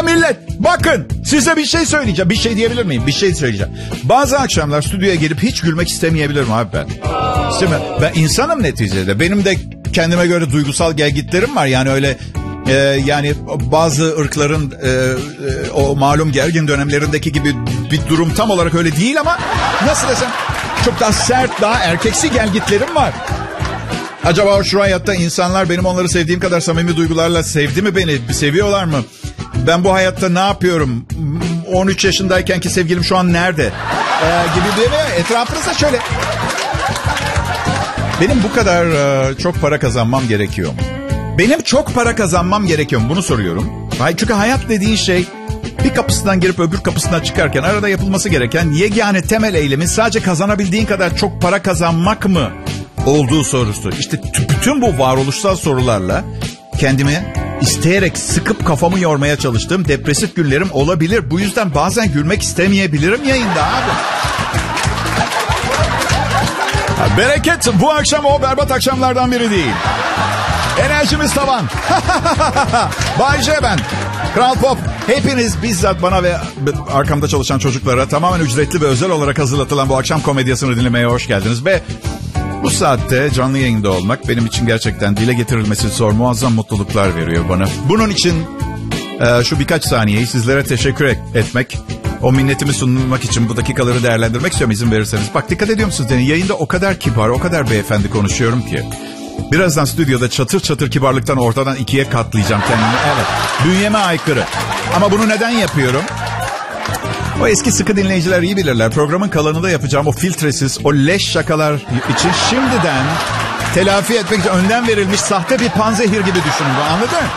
Ya millet bakın size bir şey söyleyeceğim. Bir şey diyebilir miyim? Bir şey söyleyeceğim. Bazı akşamlar stüdyoya gelip hiç gülmek istemeyebilirim abi ben. Ben insanım neticede. Benim de kendime göre duygusal gelgitlerim var. Yani öyle yani bazı ırkların o malum gergin dönemlerindeki gibi bir durum tam olarak öyle değil ama nasıl desem çok daha sert, daha erkeksi gelgitlerim var. Acaba şu hayatta insanlar benim onları sevdiğim kadar samimi duygularla sevdi mi beni? Seviyorlar mı? Ben bu hayatta ne yapıyorum? 13 yaşındaykenki sevgilim şu an nerede? Gibi değil mi? Etrafınızda şöyle. Benim bu kadar çok para kazanmam gerekiyor mu? Benim çok para kazanmam gerekiyor mu? Bunu soruyorum. Çünkü hayat dediğin şey bir kapısından girip öbür kapısından çıkarken arada yapılması gereken yegane temel eylemin sadece kazanabildiğin kadar çok para kazanmak mı olduğu sorusu. İşte bütün bu varoluşsal sorularla kendimi isteyerek sıkıp kafamı yormaya çalıştığım depresif günlerim olabilir. Bu yüzden bazen gülmek istemeyebilirim yayında abi. Bereket bu akşam o berbat akşamlardan biri değil. Enerjimiz tavan. Bay J ben. Kral Pop. Hepiniz bizzat bana ve arkamda çalışan çocuklara tamamen ücretli ve özel olarak hazırlatılan bu akşam komedyasını dinlemeye hoş geldiniz. Ve bu saatte canlı yayında olmak benim için gerçekten dile getirilmesi zor, muazzam mutluluklar veriyor bana. Bunun için şu birkaç saniyeyi sizlere teşekkür etmek, o minnetimi sunmak için bu dakikaları değerlendirmek istiyorum izin verirseniz. Bak dikkat ediyor musunuz? Yani yayında o kadar kibar, o kadar beyefendi konuşuyorum ki. Birazdan stüdyoda çatır çatır kibarlıktan ortadan ikiye katlayacağım kendimi. Evet, bünyeme aykırı. Ama bunu neden yapıyorum? O eski sıkı dinleyiciler iyi bilirler. Programın kalanında yapacağım o filtresiz, o leş şakalar için şimdiden telafi etmek için önden verilmiş sahte bir panzehir gibi düşünün. Anladın mı?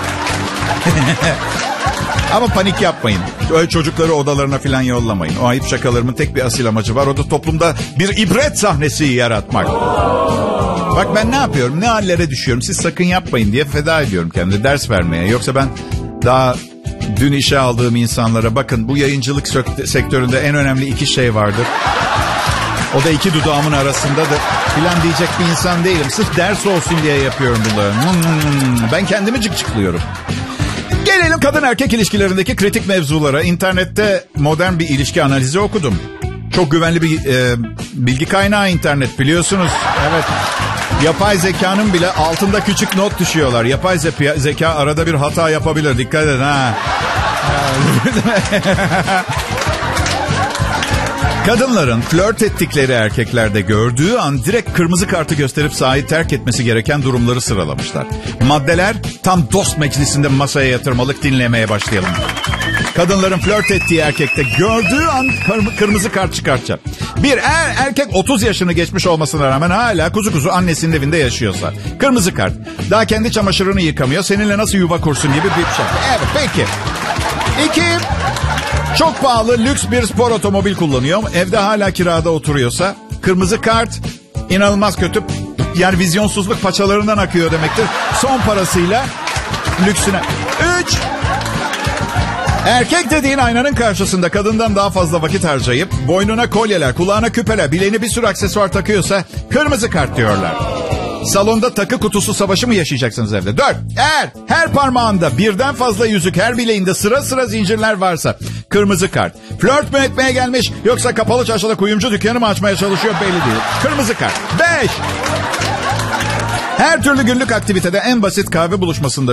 Ama panik yapmayın. Öyle çocukları odalarına falan yollamayın. O ayıp şakalarımın tek bir asil amacı var. O da toplumda bir ibret sahnesi yaratmak. Bak ben ne yapıyorum? Ne hallere düşüyorum? Siz sakın yapmayın diye feda ediyorum kendime ders vermeye. Yoksa ben daha dün işe aldığım insanlara bakın bu yayıncılık sektöründe en önemli iki şey vardır. O da iki dudağımın arasındadır filan diyecek bir insan değilim. Sırf ders olsun diye yapıyorum bunları. Ben kendimi cıkcıklıyorum. Gelelim kadın erkek ilişkilerindeki kritik mevzulara. İnternette modern bir ilişki analizi okudum. Çok güvenli bir bilgi kaynağı internet biliyorsunuz. Evet. Yapay zekanın bile altında küçük not düşüyorlar. Yapay zeka arada bir hata yapabilir. Dikkat edin ha. Kadınların flört ettikleri erkeklerde gördüğü an direkt kırmızı kartı gösterip sahayı terk etmesi gereken durumları sıralamışlar. Maddeler tam dost meclisinde masaya yatırmalık dinlemeye başlayalım. Kadınların flört ettiği erkekte gördüğü an kırmızı kart çıkartacak. Bir erkek 30 yaşını geçmiş olmasına rağmen hala kuzu annesinin evinde yaşıyorsa. Kırmızı kart. Daha kendi çamaşırını yıkamıyor. Seninle nasıl yuva kursun gibi bir şey. Evet peki. 2. Çok pahalı lüks bir spor otomobil kullanıyor. Evde hala kirada oturuyorsa. Kırmızı kart. İnanılmaz kötü. Yani vizyonsuzluk paçalarından akıyor demektir. Son parasıyla lüksüne. 3. Erkek dediğin aynanın karşısında kadından daha fazla vakit harcayıp boynuna kolyeler, kulağına küpeler, bileğine bir sürü aksesuar takıyorsa kırmızı kart diyorlar. Salonda takı kutusu savaşı mı yaşayacaksınız evde? 4. Eğer her parmağında birden fazla yüzük, her bileğinde sıra sıra zincirler varsa kırmızı kart. Flört mü etmeye gelmiş yoksa kapalı çarşıda kuyumcu dükkanı mı açmaya çalışıyor belli değil. Kırmızı kart. 5. Her türlü günlük aktivitede en basit kahve buluşmasında